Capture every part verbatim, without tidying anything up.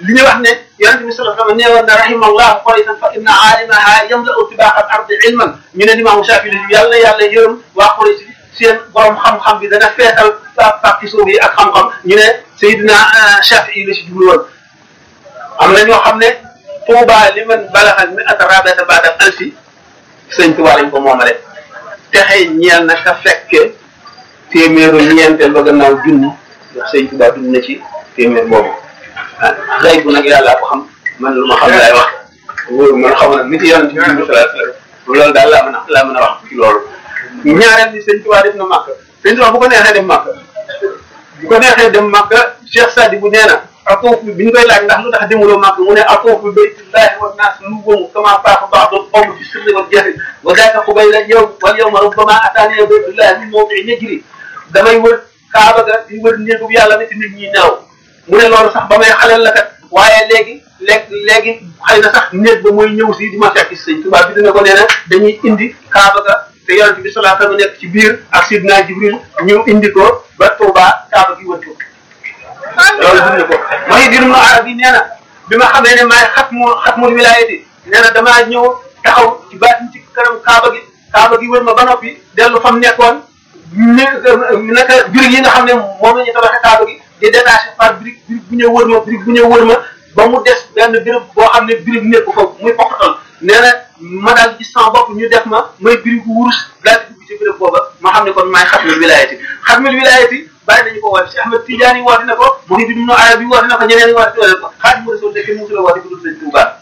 li ñuy wax ne yonent bi sallallahu alayhi wa sallam neewoon na rahimallahu quraysan fa inna alimaha yamla'u tibaqa al-ardi ilman ñu ne Imaamu Shaafi'i yàlla yàlla yërëm waa Quraysh seen borom xam-xam bi dana feesal pàcc suuf yi ak xam-xam ñu ne Seydina Shaafi'i la si jublu woon. am na ñoo xam ne Tuuba liman balaxa mi'ata rabi'ata ba'da alfi sëñ Tuuba lañ ko moomale texe ñeel na ka fekke téeméeru ñeenteel ba gannaaw junni ndax sëñ Tuuba dund na ci téeméer boobu ah xëy bu nag yàlla ko xam man lu ma xam laay wax wóoru man xam nag nit yonent bi sallallahu alayhi wasallam loolu daal laa mën a laa mën a wax ci loolu. ñaareel bi sëñ Tuuba def na Makka sëñ Tuuba bu ko neexee dem Makka bu ko neexee dem Makka Cheikh Sadi bu nee na atoof bi bi ñu koy laaj ndax lu tax demuloo Makka mu ne atoof bi baytullahi wa naas nubumu kama faaxa ba'dul qawmi fi sirri wal jahri wa daaka qubayla yow wal yawma rubbama ataani baytullahi min mawdi'i najri damay wër Kaaba ga di wër néegu yàlla nit nit ñi naaw mu ne loolu sax ba may xaleel la kat waaye léegi léegi léegi xëy na sax néeg ba mooy ñëw si di ma fekk si sëñ Tuubaa bi dina ko nee na dañuy indi Kaaba ga te yonent bi sallallahu alayhi wa sallam nekk ci biir ak Sidna Jibril ñu indi ko ba Tuubaa Kaaba gi wëttu loolu dund ko mooy dir nu arab yi nee na bi ma xamee ne maay xatmu xatmul wilaayati nee na damaa ñëw taxaw ci baatin ci kanam Kaaba gi Kaaba gi wër ma ba noppi dellu fa mu nekkoon ne naka birig yi nga xam ne moom la ñu tabaxee Kaaba gi di détaché par birig birig bu ñëw wër ma birig bu ñëw wër ma ba mu des benn birig boo xam ne birig nekk foofu muy poqatoon nee na ma daal gis sama bopp ñu def ma may birigu wurus daal di dugg ci birig booba ma xam ne kon maay xatmul wilaayati xatmul wilaayati bàyyi nañu ko woote Cheikh Ahmed Tidiane woote na ko Muhyiddin Ibn Arabi woote na ko ñeneen ñi woote na ko Xaadimu Rasuul de kenn musu la woote ku dul Sëñ Tuubaa.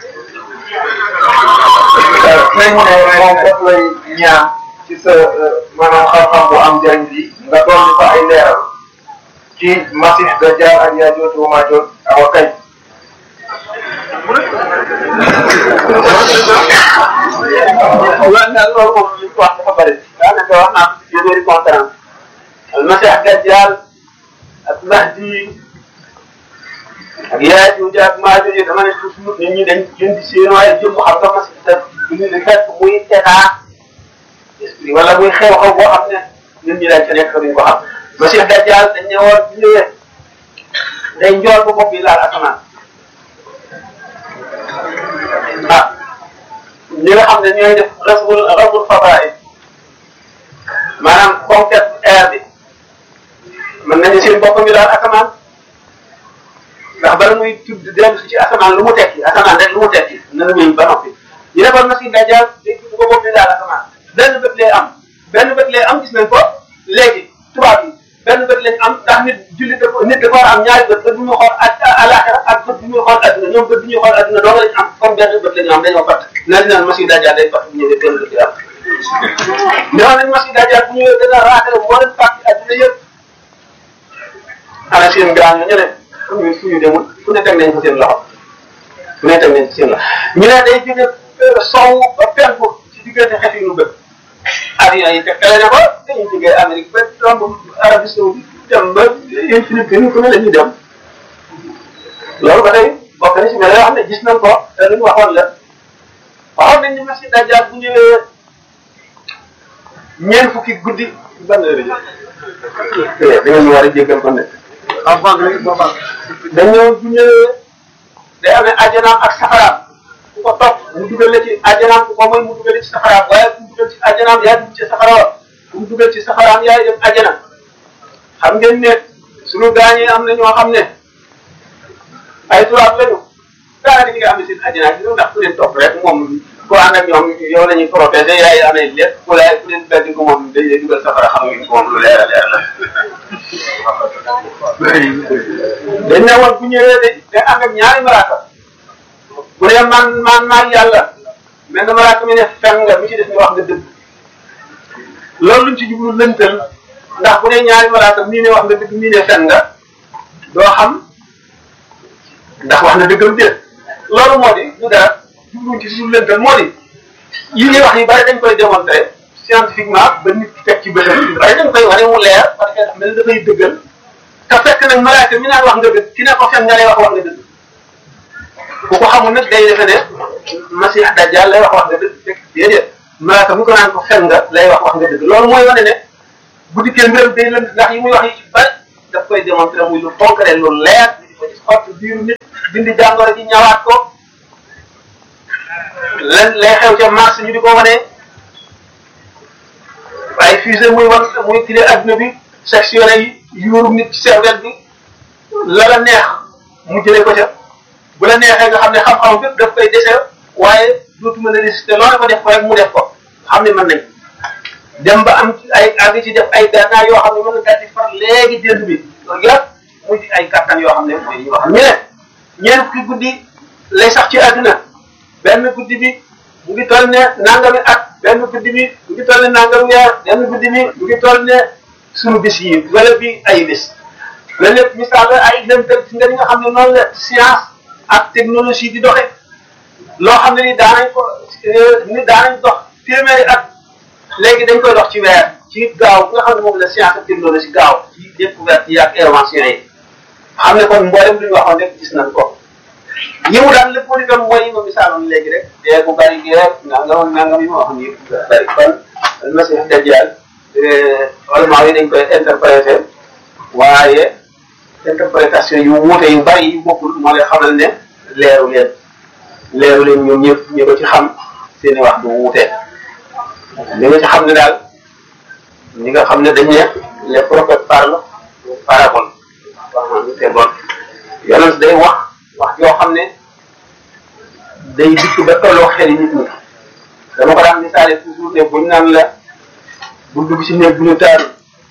tey mu ne moom daf lay ñaan ci sa maanaam xam-xam bu am njëriñ bi nga doon fa ay leeral ci Masih Dajjal ak Yaajuuj wa Maajuuj awa kay. waaw daal loolu moom li ko wax dafa bëri daanaka wax naa ko ci biir conférence Masih Dajjal ak Mahdi ak Yaajuuj ak Maajuuj dama ne suuf nit ñi dañ jënd seen waaye jëm xam nga Masih da duñu li fekk muy état esprit wala muy xew-xew boo xam ne nit ñi dañ ca nekk duñ ko xam Masih Dajjal dañ ñëwoon bu ñëwee day njool ba bopp yi laal asamaan ah ñi nga xam ne ñooy def rasbul rasbul fadaay maanaam conquête air bi mën nañu seen bopp ñu daal asamaan ndax bala muy tudd dellu si ci asamaan lu mu tekki asamaan rek lu mu tekki na nga ñëw ba noppi ñu ne kon Masih Dajjal day tudd ba bopp ñu daal asamaan benn bët lay am benn bët lay am gis nañ ko léegi tubaab yi benn bët lañ am ndax nit jullit dafa nit dafa war a am ñaari bët bët bu ñuy xool ak àllaaxira ak bët bu ñuy xool adduna ñoom bët bu ñuy xool adduna doo nga lañ am comme benn bët la ñu am dañoo fàtt naa di naan Masih Dajjal day fàtt bu ñëwee benn bët lay am ñoo nañ Masih Dajjal bu ñëwee dana raatale moo leen fàtt adduna yëpp ana seen grand ñu ne ñu suñu demul fu ne teg nañ ko seen loxo fu ne teg nañ ko seen loxo ñu ne day jóge sow ba penku ci diggante xef yi nu bët avion yi fekk na ko dañuy jógee Amérique ba romb Arabie Saoudite dem ba yéen Philippines fu ne la ñuy dem loolu ba tey bokk na si mais yoo xam ne gis nañ ko te lu ñu waxoon la waxoon nañ ni Masih Dajjal bu ñëwee ñeent fukki guddi ban heure yi da ñu war a jéggal ko ne dañoo bu ñëwee day amee àjjanaam ak safaraam ku ko topp mu dugal la ci àjjanaam ku ko mooy mu dugal ci safaraam waaye ku mu dugal ci àjjanaam yaa dugg ci safara ku mu dugal ci safaraam yaay dem àjjana xam ngeen ne suñu gaañee am na ñoo xam ne ay tubaab lañu daanaka ñu ngi am seen àjjana bi ndax ku leen topp rek moom ku ànd ak ñoom yow la ñuy protéger yaay amee lépp ku laay ku leen beddi ko moom dañ lay dugal safara xam nga moom lu leer a leer la. dañ ne woon bu ñëwee de day ànd ak ñaari malaaka bu dee man man maag yàlla mais na malaaka mi ne fen nga mi ci def ñu wax nga dëgg loolu luñ ci jublu lëntal ndax bu dee ñaari malaaka mii ne wax nga dëgg mii ne fen nga doo xam ndax wax na dëggam déet loolu moo di du dara jubluñ ci jublu lëntal moo di yi ñuy wax yi bari dañ koy démontrer scientifiquement ba nit ki teg ci bëtam bari dañ koy wane mu leer parce que mel dafay dëggal te fekk nag malaaka mi naan wax nga dëgg ki ne ko fen nga lay wax wax nga dëgg ku ko xamul nag day defe ne Masih Dajjal lay wax wax nga dëgg fekk déedéet malaaka mi ko naan ko fen nga lay wax wax nga dëgg loolu mooy wane ne bu dikkee mbiram day lënd ndax yi muy wax yi ci bari daf koy démontrer muy lu concret lu leer di ko ci xott biiru nit dindi jàngoro ji ñawaat ko lan lay xew ca mars ñu di ko wane ay fusée muy wan muy tile adduna bi sectionné yi yuuru nit ci cervelle bi la la neex mu jëlee ko ca bu la neexee nga xam ne xam-xam bépp daf koy dese waaye dootu mën a résister loolu ko def ko rek mu def ko xam ne mën nañ dem ba am ci ay àgg ci def ay gànnaar yoo xam ne mën na daal di far léegi jënd bi loolu yëpp muy ci ay kattan yoo xam ne mooy yoo xam ne ñeent fukki guddi lay sax ci àdduna benn guddi bi mu ngi toll ne nangami at benn guddi bi mu ngi toll ne nangami weer benn guddi bi mu ngi toll ne sunu bis yi wala bi ay bis loolu lépp misaal la ay exemple ci nga li nga xam ne noonu la science ak technologie di doxe loo xam ne ni daanañ ko ni daanañ dox téeméeri at léegi dañ koy dox ci weer ci gaaw nga xam ne moom la science ak technologie gaaw ci découverte yi ak invention yi xam ne kon mboolem lu ñu waxoon rek gis nañ ko yi mu daan lépp li doon mooy yi ma misaaloon léegi rek dee bu bari gi rek nangam nangam yi ma waxoon yëpp bari kon Masih Dajjal vraiment yi dañ koy interpréter waaye interprétation yu wuute yu bari yu bokkul moo lay xamal ne leeru leen leeru leen ñoom ñëpp ñu ko ci xam seeni wax du wuute li nga ci xam ne daal ñi nga xam ne dañ ne les prophètes parlent parabole wax na te bon yonent day wax wax yoo xam ne day dikk ba tolloo xel yi nit ñi dama ko daan misaale toujours ne buñ naan la bu dugg ci néeg bu ñu taaru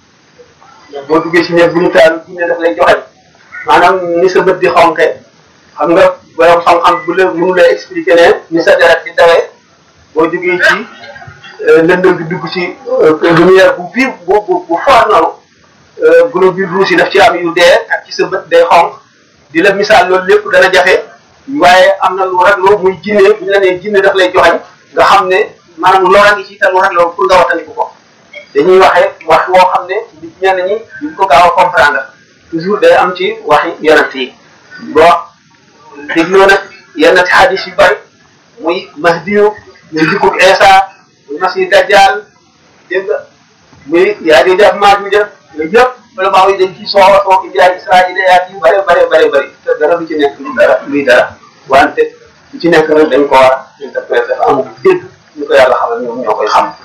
boo duggee ci néeg bu ñu taaru jinne daf lay joxe maanaam ni sa bët di xonqe xam nga borom xam-xam bu la mënu la expliquer ne ni sa deret di dawee boo jógee ci lëndëm bi dugg ci lumière bu vive bu bu bu fort noonu globule rouge yi daf ci am yu dee ak ci sa bët day xonq di la misaal loolu lépp dana jafe waaye am na lu ragloo muy jinne bu ñu la nee jinne daf lay joxañ nga xam ne maanaam loola ngi ci te lu ragloo pour nga wattandiku ko dañuy waxee wax woo xam ne nit ñenn ñi duñ ko gaaw a comprendre toujours day am ci waxi yonent yi boo dégloo nag yenn ci hadis yu bari muy Mahdiyu muy dikkug Isa muy Masih Dajjal dégg nga muy yaa di def maag mi def yooyu yëpp vraiment yi dañ ciy soowa soo indi ay israiliyaat yu bare bare bare bëri te dara du ci nekk lu dara luy dara wante lu ci nekk nag dañ ko war a interpréter dafa am dégg ñu ko yàlla xamal ñoom ñoo koy xam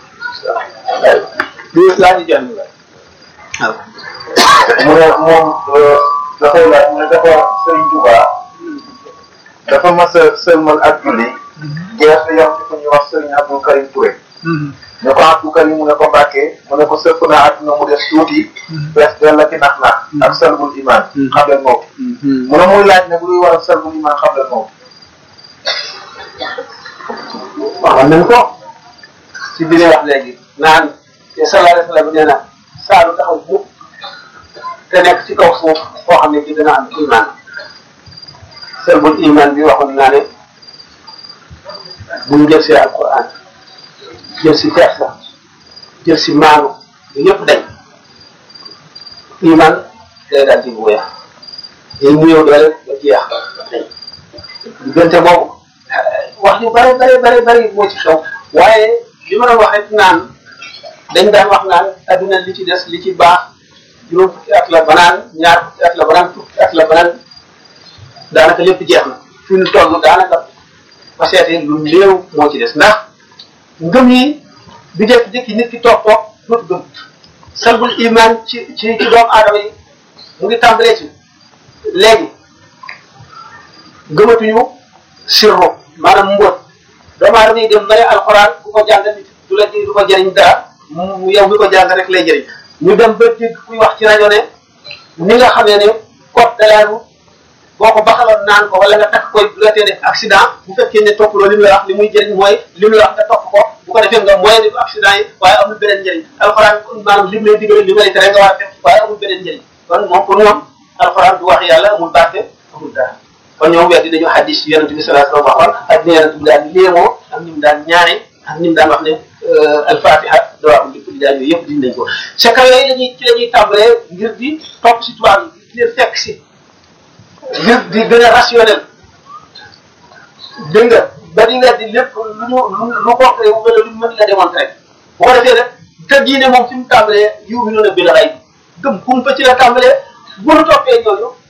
lu laa ñu jël waaw mu ne moom dafay laaj mu ne dafa Sëriñ Tuubaa dafa mas a sëlmal ak julli geesu yam ci ku ñuy wax Sëriñ Abdou Karim Touré ne ko Abdou Karim mu ne ko Mbàkke mu ne ko sëpp naa àdduna mu def tuuti bees dell la ci nax nax ak salbul iman xam leen moom mu ne muy laaj ne bu luy war a salbul iman xam leen moom waxoon nañ ko ci biir wax léegi naan te sallallahu alayhi wa sallam nee na saa du taxaw mukk te nekk ci kaw suuf foo xam ne ci dana am iman salbul iman bi waxoon naa ne buñ jël see alquran jël si kersa jël si maanu yëpp dañ iman day daal di bu weex day muyoo doole ba jeex dañ diggante boobu wax yu bare bare bare bare moo ci xew waaye li ma doon wax rek naan dañ daan wax naan adduna li ci des li ci baax juróom fukki at la banaan ñaar fukki at la banaan fukki at la banaan daanaka lépp jeex na fi ñu toll daanaka ba seetee lu néew moo ci des ndax ngëm yi bi jékki-jékki nit ki toog toog dootu gëm salbul iman ci ci ci doomu aadama yi mu ngi tàmbalee ci léegi gëmatuñu sirru maanaam mbóot doomu aadama yi dem bare alxuraan bu ko jàng nit du la du ko jëriñ dara mu yow mi ko jàng rek lay jëriñ ñu dem ba dégg kuy wax ci rajo ne ni nga xamee ne code de la route boo ko baxaloon naan ko wala nga takk koy bu la tee def accident bu fekkee ne topp loolu li mu la wax li muy jëriñ mooy li mu la wax nga topp ko bu ko defee nga mooy ni accident yi waaye amul beneen njëriñ alxuraan maanaam li mu lay digal li mu lay tere nga war a def waaye amul beneen njëriñ kon moom pour ñoom alxuraan du wax yàlla amul barke amul dara kon ñoom weddi dañu hadis yonent bi sallallahu alayhi wa sallam waxoon ak ni yonent bi daan léemoo ak ni mu daan ñaane ak ni mu daan wax ne alfatiha dawaa li kulli daal yooyu yëpp diñ nañ ko secret yooyu lañuy ci la ñuy tàmbalee ngir di topp si tubaab yi di leen fekk si ngir di gën a rationnel dégg nga ba di weddi lépp lu ñu lu lu concret wu wala lu ñu mën la démontrer bu ko defee nag te diine moom fi mu tàmbalee yiw bi noonu bi la rey gëm kumpa ci la tàmbalee bu nu toppee ñooñu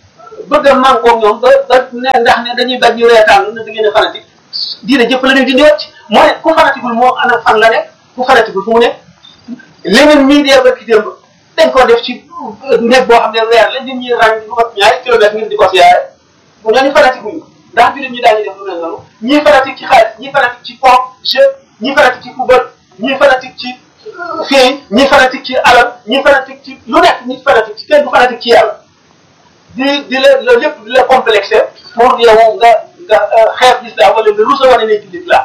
bëgg a mànkoo ñoom ba ba ne ndax ne dañuy bañ ñu reetaan na da ngeen a fanatique diine jëpp la ñuy dindi wàcc moo ne ku fanatigul moo ana fan la nekk ku fanatigul fu mu nekk leneen mii dee ba ki démb dañ ko def ci nekk boo xam ne weer la nit ñi ràññ lu mat ñaari kilomètres ngir di ko siyaare bu ñooñu fanatiguñu ndax jullit ñi daañu def lu mel noonu ñii fanatique ci xaalis ñii fanatique ci pont jeu ñii fanatique ci football ñii fanatique ci fii ñii fanatique ci alal ñii fanatique ci lu nekk ñii fanatique ci kenn du fanatique ci yàlla di di la loolu lépp di la complexé pour yow nga nga xeex l'islam wala nga rusa wane ne ci l'islam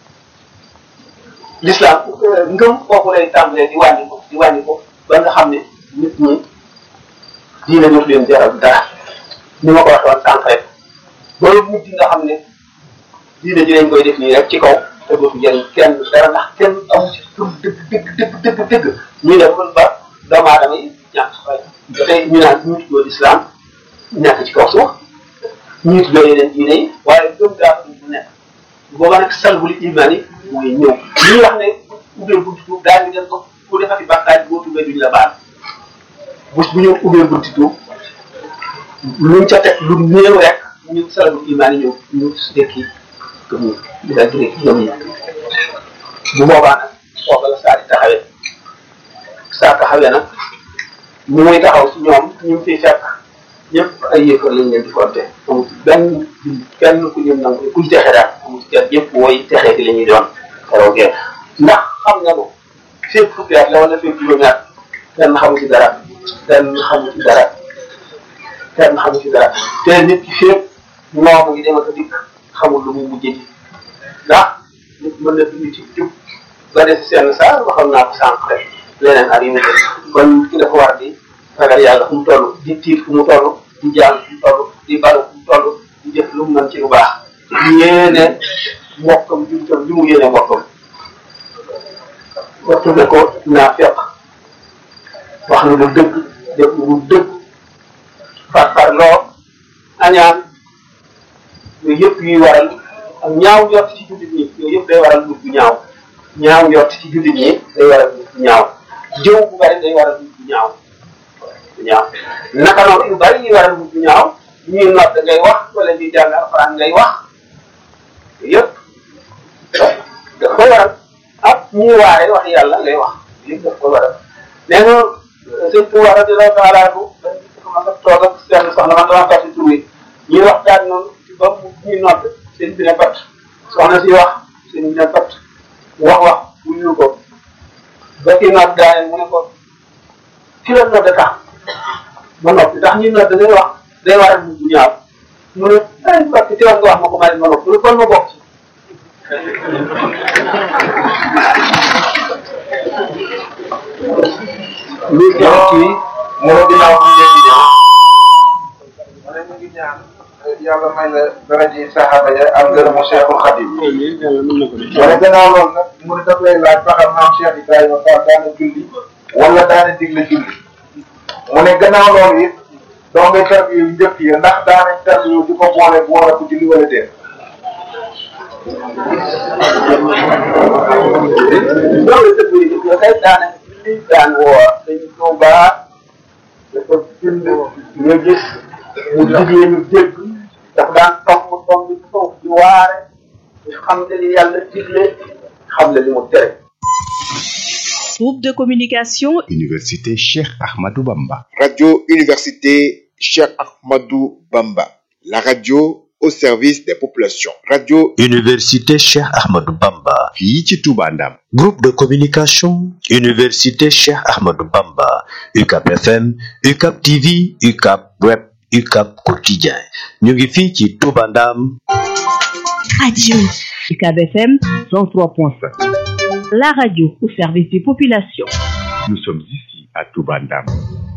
l'islam ngëm kooku lay tàmbalee di wàññi ko di wàññi ko ba nga xam ne nit ñi diine dootu leen jaral dara ni ma ko waxee woon sànq rek loolu nit ñi nga xam ne diine ji lañ koy def nii rek ci kaw te dootu jëriñ kenn dara ndax kenn amu ci tur dëgg dëgg dëgg dëgg dëgg ñuy def ba doomu aadama yi ñàkk xëy ba tey ñu naan ñu tuddoo l'islam ñàkk ci kaw suuf ñu tuddoo yeneen diine yi waaye gëm daa du nekk booba nag salbul iman yi mooy ñëw li ñuy wax ne ubbee bunti tuub daal di dem ko ku defati bàkkaar boo tuubee duñ la baal bés bu ñu ubbee bunti tuub luñ ca teg lu néew rek ñu salbul iman yi ñëw ñu dekki gëm ñu di daal di gëm ñu bu boobaa nag foofa la saa di taxawee saa taxawee nag ñu muy taxaw si ñoom ñu ngi fiy fekk ñëpp ay yëkkër lañ leen di compter amul benn kenn ku ñu nangu kuy texe daal amul kenn ñëpp wooy texee di la ñuy doon keroogee ndax xam nga ko fépp fukki at la wala fépp juróomi at kenn xamu ci dara kenn xamu ci dara kenn xamu ci dara te nit ki fépp noomu ngi dem ak a dikk xamul lu mu mujjee ji ndax nit mën na dund ci jub ba des seen saa waxoon naa ko sànq rek leneen arrivé kon ki dafa war di ragal yàlla fu mu toll di tiit fu mu toll di jàng fu mu toll di balu fu mu toll di jëf lu mu mën ci lu baax di yéene mbokkam jumtam li mu yéene mbokkam waxtu ne ko naa fekk wax na lu dëgg def lu dëgg far far loo añaan yooyu yëpp yuy waral ak ñaaw njort ci jullit ñi yooyu yëpp day waral nit bu ñaaw ñaaw njort ci jullit ñi day waral nit bu ñaaw jëw bu bari day waral nit bu ñaaw bu ñaaw naka noonu yu bari yi waral nit bu ñaaw ñuy nodd ngay wax wala ñuy jàng alxuraan ngay wax yëpp daf koy waral ak ñuy waare wax yàlla ngay wax yëpp daf koy waral nee nga sëñ Tuubaa radiyallaahu taala anhu ma nga toog ak seen soxna man dama fàtte tur wi ñuy waxtaan noonu ci ba mu ñuy nodd sëñ bi ne pat soxna si wax sëñ bi ne pat wax wax bu ñu ko ba kii nodd daane mu ne ko ki la nodd tax ba noppi ndax ñuy nodd ngay wax day waral bu ñaaw mu ne ay parce que teewoon nga wax ma ko may ma nopp mu ne kon ma bokk ci lii kenn kii mu ne ginnaaw bi ngeen di ñëw mu ne ñu ngi ñaan yàlla may la daraji saxaaba ya ak ngërëmu Cheikhul Khadim mu ne gannaaw loolu nag mu ne daf lay laaj ba xam maam Cheikh Ibrahima Fall daana julli wala daana digle julli mu ne gannaaw loolu it donc tarbi yu njëkk yi ndax daanañ tarbi yu di ko boole bu war a ko julli wala déet loolu dëgg yi ñu koy daane julli daan woo dañ Tuubaa dafa bind nga gis mu digee ñu dégg dafa daan tomb tomb bi foofu di waare di xam ne li yàlla digle xam ne li mu tere. Groupe de communication Université Cheikh Ahmadou Bamba. Radio Université Cheikh Ahmadou Bamba. La radio au service des populations. Radio Université Cheikh Ahmadou Bamba. fii ci Touba Ndam. Groupe de communication Université Cheikh Ahmadou Bamba. U C A P F M, U C A P T V, U C A P Web, U C A P Quotidien. ñu ngi fii ci Touba Ndam. Radio U C A B F M cent trois point cinq. La radio au service des populations. Nous sommes ici à Touba Ndam.